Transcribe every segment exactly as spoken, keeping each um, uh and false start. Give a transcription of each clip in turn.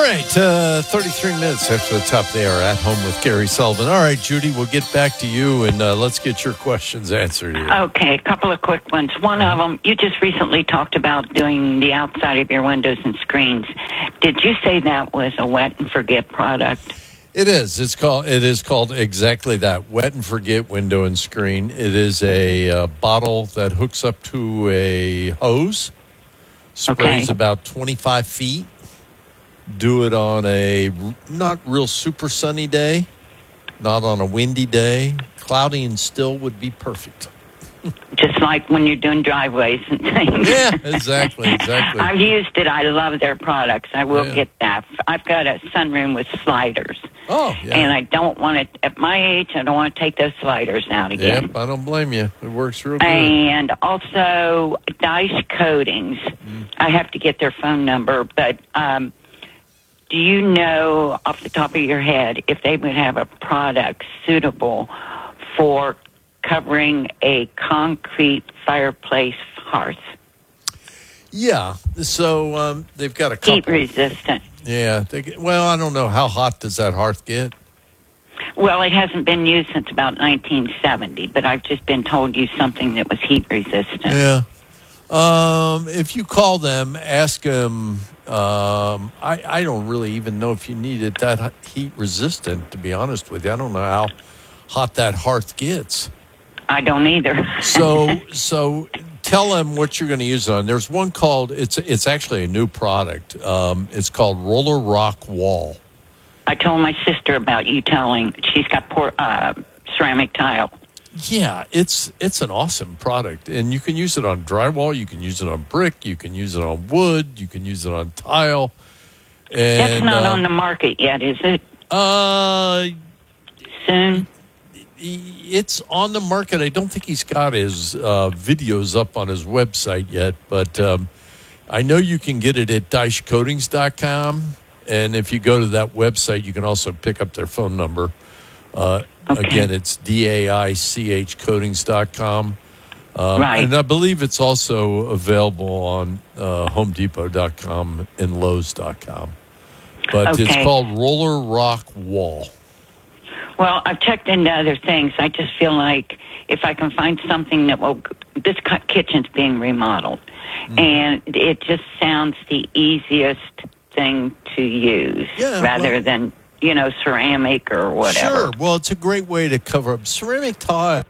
right, uh, thirty-three minutes after the top of the hour, At Home with Gary Sullivan. All right, Judy, we'll get back to you, and uh, let's get your questions answered here. Okay, a couple of quick ones. One of them, you just recently talked about doing the outside of your windows and screens. Did you say that was a wet and forget product? It is. It's called. It is called exactly that. Wet and forget window and screen. It is a uh, bottle that hooks up to a hose. Sprays Okay. about twenty-five feet. Do it on a not real super sunny day, not on a windy day. Cloudy and still would be perfect. Just like when you're doing driveways and things. Yeah, exactly, exactly. I've used it. I love their products. I will Yeah. get that. I've got a sunroom with sliders. Oh, yeah. And I don't want to, at my age, I don't want to take those sliders out again. Yep, I don't blame you. It works real good. And also, Dice Coatings. Mm. I have to get their phone number, but um, do you know off the top of your head if they would have a product suitable for covering a concrete fireplace hearth? Yeah, so um, they've got a couple. Heat resistant. Yeah, they get, well, I don't know. How hot does that hearth get? Well, it hasn't been used since about nineteen seventy, but I've just been told use something that was heat resistant. Yeah. Um, if you call them, ask them. Um, I, I don't really even know if you need it that heat resistant, to be honest with you. I don't know how hot that hearth gets. I don't either. So, so tell them what you're going to use it on. There's one called, it's it's actually a new product. Um, it's called Roller Rock Wall. I told my sister about you telling. She's got poor, uh, ceramic tile. Yeah, it's it's an awesome product, and you can use it on drywall. You can use it on brick. You can use it on wood. You can use it on tile. And, That's not uh, on the market yet, is it? Uh, Soon? it's on the market. I don't think he's got his uh, videos up on his website yet, but um, I know you can get it at dice coatings dot com, and if you go to that website, you can also pick up their phone number. Uh, Okay. Again, it's D A I C H coatings dot com. Um, Right. And I believe it's also available on uh, home depot dot com and lowes dot com. But it's Okay. called Roller Rock Wall. Well, I've checked into other things. I just feel like if I can find something that will, this cu- kitchen's being remodeled, Mm. and it just sounds the easiest thing to use Yeah, rather well- than, you know, ceramic or whatever. Sure. Well, it's a great way to cover up ceramic tile.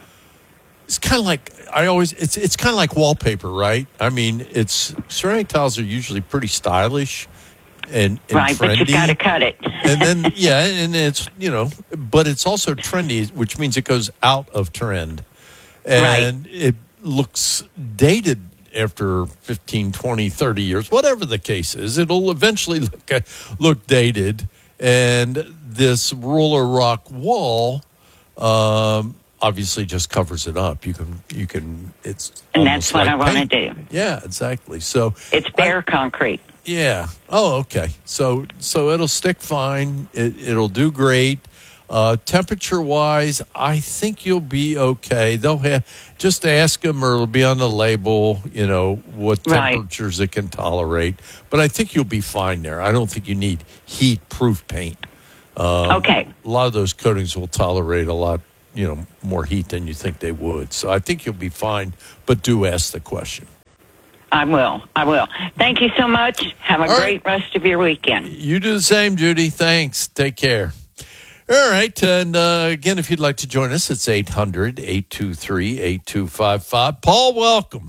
It's kind of like I always. It's it's kind of like wallpaper, right? I mean, it's ceramic tiles are usually pretty stylish and, and Right, trendy. but you've got to cut it. and then yeah, and it's you know, but it's also trendy, which means it goes out of trend, and it looks dated after fifteen, twenty, thirty years, whatever the case is. It'll eventually look look dated. And this Roller Rock Wall um, obviously just covers it up. You can, you can. It's And almost that's what like I want to paint. do. Yeah, exactly. So It's bare concrete. yeah. Oh, okay. So so it'll stick fine. It, it'll do great. Uh, temperature wise, I think you'll be okay. They'll have just ask them, or it'll be on the label. You know what Right. temperatures it can tolerate. But I think you'll be fine there. I don't think you need heat proof paint. Um, Okay. A lot of those coatings will tolerate a lot, you know, more heat than you think they would. So I think you'll be fine. But do ask the question. I will. I will. Thank you so much. Have a All great rest of your weekend. You do the same, Judy. Thanks. Take care. All right. And uh, again, if you'd like to join us, it's eight hundred, eight two three, eight two five five. Paul, welcome.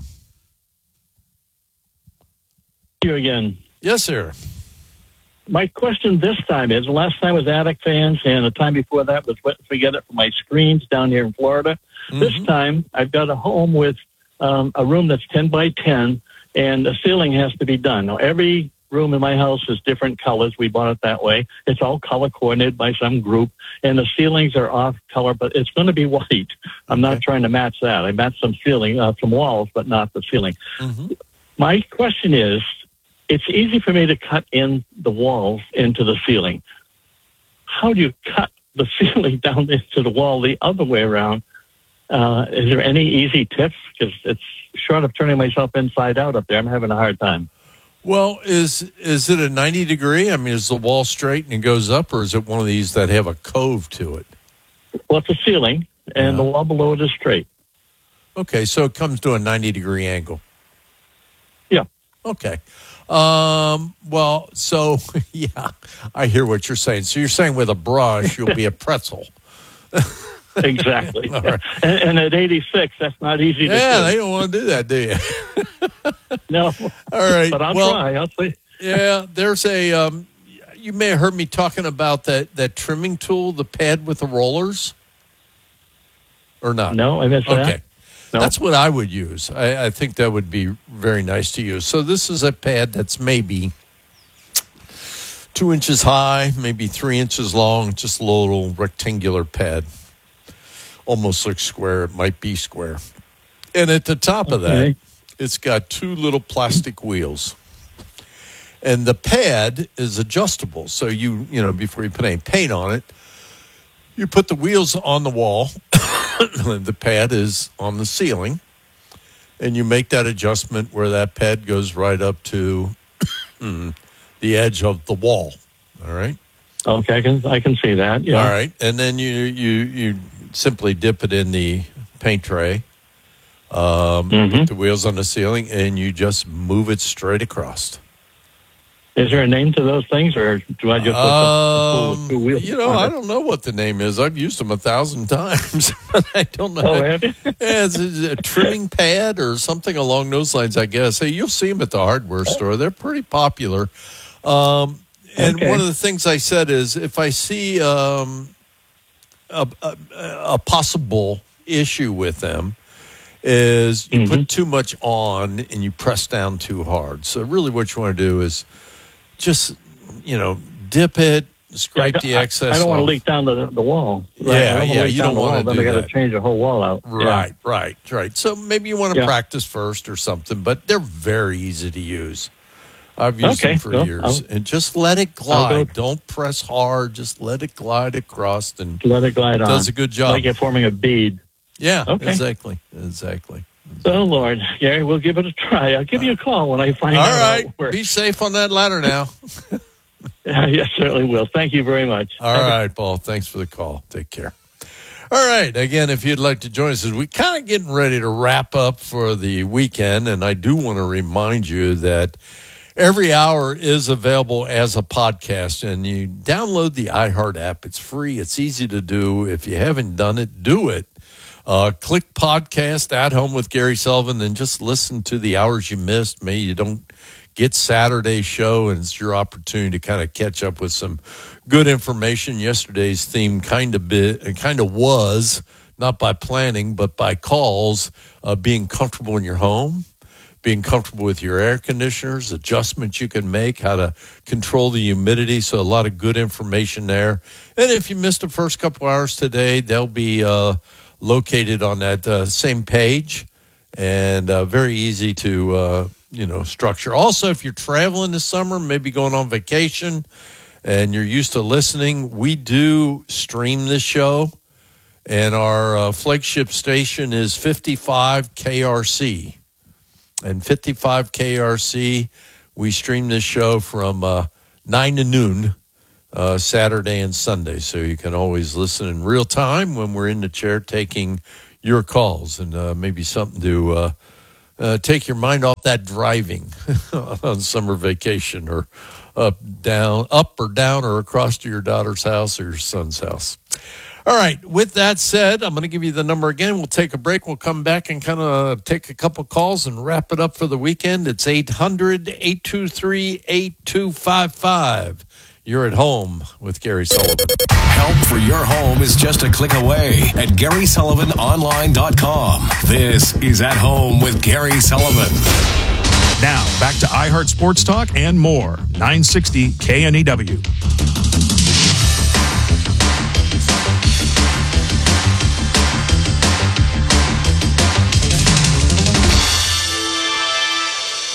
You again. Yes, sir. My question this time is, the last time was Attic Fans, and the time before that was Wet and Forget It for my screens down here in Florida. Mm-hmm. This time, I've got a home with um, a room that's ten by ten, and the ceiling has to be done. Now, every room in my house is different colors. We bought it that way. It's all color coordinated by some group, and the ceilings are off color, but it's going to be white. I'm not Okay. trying to match that. I matched some ceiling, uh, some walls, but not the ceiling. Mm-hmm. My question is, it's easy for me to cut in the walls into the ceiling. How do you cut the ceiling down into the wall the other way around? Uh, is there any easy tips? Because it's short of turning myself inside out up there. I'm having a hard time. Well, is is it a ninety degree? I mean, is the wall straight and it goes up, or is it one of these that have a cove to it? Well, it's a ceiling, and Yeah. the wall below it is straight. Okay, so it comes to a ninety degree angle. Yeah. Okay. Um, well, so, yeah, I hear what you're saying. So you're saying with a brush, you'll be a pretzel. Exactly. Right. and, and at eighty-six, that's not easy to Yeah, do. they don't want to do that, do you? No. All right. But I'll well, try. I'll see. Yeah, there's a, um, you may have heard me talking about that, that trimming tool, the pad with the rollers, or not? No, I missed that. Okay. No. That's what I would use. I, I think that would be very nice to use. So this is a pad that's maybe two inches high, maybe three inches long, just a little rectangular pad. Almost looks square. It might be square. And at the top of that, Okay. it's got two little plastic wheels. And the pad is adjustable. So you, you know, before you put any paint on it, you put the wheels on the wall. The pad is on the ceiling. And you make that adjustment where that pad goes right up to the edge of the wall. All right. Okay, I can I can see that. Yeah. All right. And then you, you, you simply dip it in the paint tray, um, Mhm. put the wheels on the ceiling, and you just move it straight across. Is there a name to those things, or do I just put the tool with two Um, wheels? you know, on I it? don't know what the name is. I've used them a thousand times, but I don't know. Oh, have you? Yeah, it's a, a trimming pad or something along those lines, I guess. Hey, you'll see them at the hardware store. They're pretty popular. Um, and Okay. one of the things I said is if I see um, a, a, a possible issue with them is you Mhm. put too much on and you press down too hard. So really what you want to do is just, you know, dip it, scrape the I- excess I don't want to off. leak down the the wall. Yeah, I don't wanna yeah, leak you down don't the wanna wall, do Then I got that. to change the whole wall out. Yeah. Right, right, right. So maybe you want to Yeah. practice first or something, but they're very easy to use. I've used Okay, them for well, years. I'll- and just let it I'll glide. go- Don't press hard. Just let it glide across and Let it glide on. does a good job. Like it forming a bead. yeah, Okay. exactly. Exactly. Oh, Lord. Gary, we'll give it a try. I'll give you a call when I find All out how right. it works. Be safe on that ladder now. Yes, certainly will. Thank you very much. All right, Paul. Thanks for the call. Take care. All right. Again, if you'd like to join us, as we kind of getting ready to wrap up for the weekend, and I do want to remind you that every hour is available as a podcast, and you download the iHeart app. It's free. It's easy to do. If you haven't done it, do it. Uh, click podcast at home with Gary Sullivan, and just listen to the hours you missed. Maybe you don't get Saturday's show, and it's your opportunity to kind of catch up with some good information. Yesterday's theme kind of bit, kind of was not by planning, but by calls, uh, being comfortable in your home, being comfortable with your air conditioners, adjustments you can make, how to control the humidity. So a lot of good information there. And if you missed the first couple hours today, they'll be uh, located on that uh, same page, and uh, very easy to uh, you know structure. Also, if you're traveling this summer, maybe going on vacation, and you're used to listening, we do stream this show, and our uh, flagship station is fifty-five K R C. And fifty-five K R C, we stream this show from uh, nine to noon, uh, Saturday and Sunday. So you can always listen in real time when we're in the chair taking your calls, and uh, maybe something to uh, uh, take your mind off that driving on summer vacation, or up, down, up or down, or across to your daughter's house or your son's house. All right. With that said, I'm going to give you the number again. We'll take a break. We'll come back and kind of take a couple calls and wrap it up for the weekend. It's eight hundred, eight two three, eight two five five. You're at home with Gary Sullivan. Help for your home is just a click away at Gary Sullivan Online dot com. This is At Home with Gary Sullivan. Now, back to iHeart Sports Talk and more. nine sixty K N E W.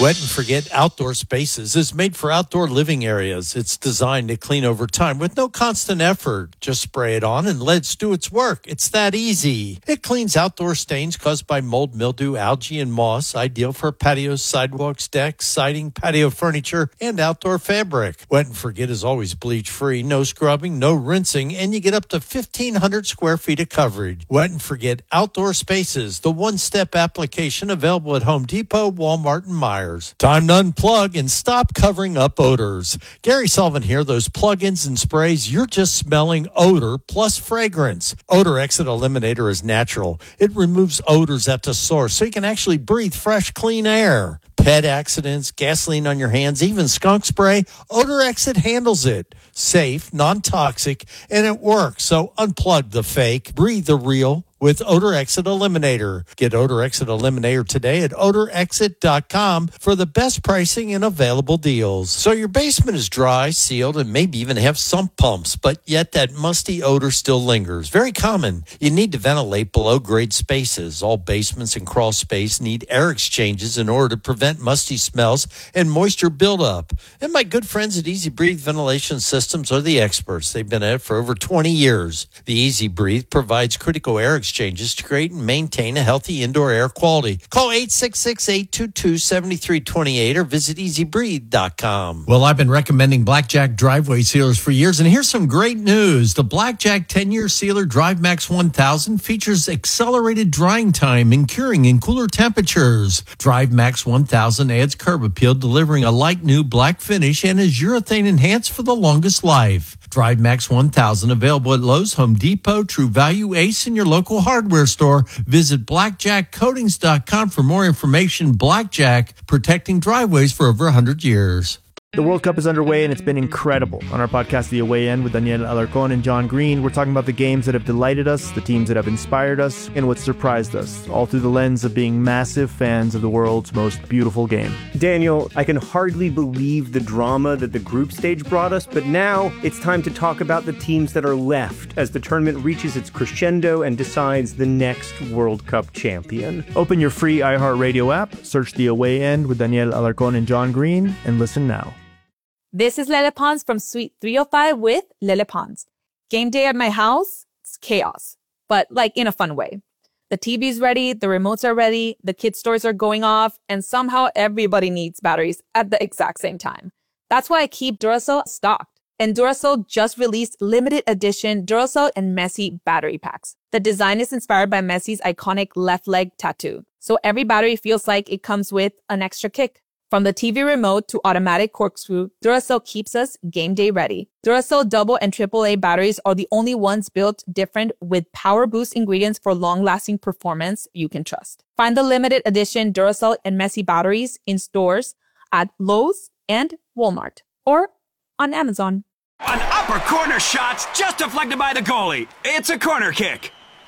Wet and Forget Outdoor Spaces is made for outdoor living areas. It's designed to clean over time with no constant effort. Just spray it on and let it do its work. It's that easy. It cleans outdoor stains caused by mold, mildew, algae, and moss, ideal for patios, sidewalks, decks, siding, patio furniture, and outdoor fabric. Wet and Forget is always bleach-free, no scrubbing, no rinsing, and you get up to fifteen hundred square feet of coverage. Wet and Forget Outdoor Spaces, the one-step application available at Home Depot, Walmart, and Myers. Time to unplug and stop covering up odors. Gary Sullivan here. Those plug-ins and sprays, you're just smelling odor plus fragrance. Odor Exit Eliminator is natural. It removes odors at the source so you can actually breathe fresh, clean air. Pet accidents, gasoline on your hands, even skunk spray, Odor Exit handles it. Safe, non-toxic, and it works. So unplug the fake, breathe the real with Odor Exit Eliminator. Get Odor Exit Eliminator today at odor exit dot com for the best pricing and available deals. So your basement is dry, sealed, and maybe even have sump pumps, but yet that musty odor still lingers. Very common. You need to ventilate below grade spaces. All basements and crawl space need air exchanges in order to prevent musty smells and moisture buildup. And my good friends at Easy Breathe Ventilation Systems are the experts. They've been at it for over twenty years. The Easy Breathe provides critical air exchanges to create and maintain a healthy indoor air quality. Call eight six six, eight two two, seven three two eight or visit easy breathe dot com. Well, I've been recommending Blackjack driveway sealers for years, and here's some great news. The Blackjack ten-year sealer DriveMax one thousand features accelerated drying time and curing in cooler temperatures. DriveMax one thousand adds curb appeal, delivering a light new black finish, and is urethane enhanced for the longest life. DriveMax one thousand available at Lowe's, Home Depot, True Value, Ace, and your local hardware store. Visit blackjack coatings dot com for more information. Blackjack, protecting driveways for over one hundred years. The World Cup is underway, and it's been incredible. On our podcast, The Away End, with Daniel Alarcón and John Green, we're talking about the games that have delighted us, the teams that have inspired us, and what surprised us, all through the lens of being massive fans of the world's most beautiful game. Daniel, I can hardly believe the drama that the group stage brought us, but now it's time to talk about the teams that are left as the tournament reaches its crescendo and decides the next World Cup champion. Open your free iHeartRadio app, search The Away End with Daniel Alarcón and John Green, and listen now. This is Lele Pons from Suite three oh five with Lele Pons. Game day at my house, it's chaos, but like in a fun way. The T V's ready, the remotes are ready, the kids' stores are going off, and somehow everybody needs batteries at the exact same time. That's why I keep Duracell stocked. And Duracell just released limited edition Duracell and Messi battery packs. The design is inspired by Messi's iconic left leg tattoo, so every battery feels like it comes with an extra kick. From the T V remote to automatic corkscrew, Duracell keeps us game day ready. Duracell double and triple A batteries are the only ones built different with power boost ingredients for long-lasting performance you can trust. Find the limited edition Duracell and Messi batteries in stores at Lowe's and Walmart or on Amazon. An upper corner shot's just deflected by the goalie. It's a corner kick.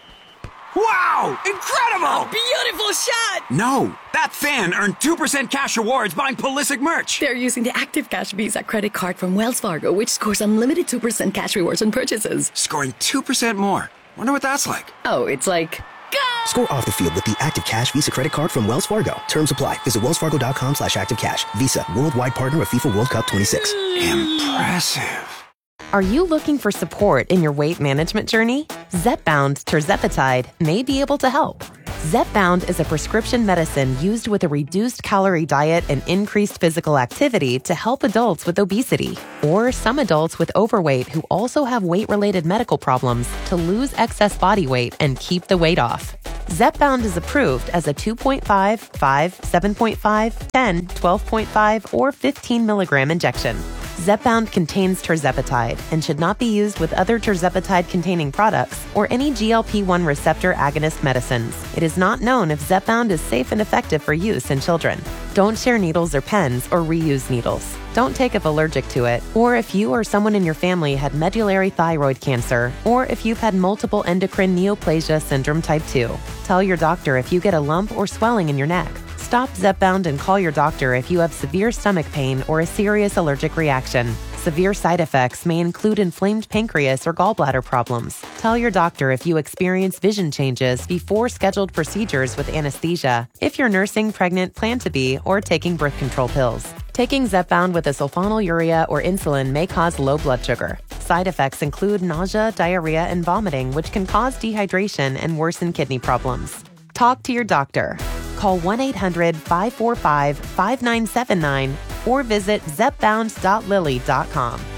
Wow! Incredible! A beautiful shot! No, that fan earned two percent cash rewards buying Pulisic merch. They're using the Active Cash Visa credit card from Wells Fargo, which scores unlimited two percent cash rewards on purchases. Scoring two percent more. Wonder what that's like. Oh, it's like... Go! Score off the field with the Active Cash Visa credit card from Wells Fargo. Terms apply. Visit wellsfargo.com slash activecash. Visa, worldwide partner of FIFA World Cup twenty-six. Impressive. Are you looking for support in your weight management journey? Zepbound tirzepatide may be able to help. Zepbound is a prescription medicine used with a reduced calorie diet and increased physical activity to help adults with obesity or some adults with overweight who also have weight-related medical problems to lose excess body weight and keep the weight off. Zepbound is approved as a two point five, five, seven point five, ten, twelve point five, or fifteen milligram injection. Zepbound contains tirzepatide and should not be used with other tirzepatide-containing products or any G L P one receptor agonist medicines. It is not known if Zepbound is safe and effective for use in children. Don't share needles or pens or reuse needles. Don't take if allergic to it, or if you or someone in your family had medullary thyroid cancer, or if you've had multiple endocrine neoplasia syndrome type two. Tell your doctor if you get a lump or swelling in your neck. Stop Zepbound and call your doctor if you have severe stomach pain or a serious allergic reaction. Severe side effects may include inflamed pancreas or gallbladder problems. Tell your doctor if you experience vision changes before scheduled procedures with anesthesia, if you're nursing, pregnant, plan to be, or taking birth control pills. Taking Zepbound with a sulfonylurea or insulin may cause low blood sugar. Side effects include nausea, diarrhea, and vomiting, which can cause dehydration and worsen kidney problems. Talk to your doctor. Call one eight hundred five four five five nine seven nine or visit zepbound dot lilly dot com.